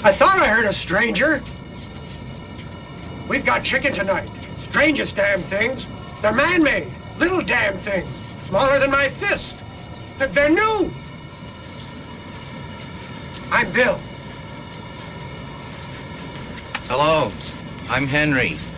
I thought I heard a stranger. We've got chicken tonight. Strangest damn things. They're man-made. Little damn things. Smaller than my fist. They're new. I'm Bill. Hello, I'm Henry.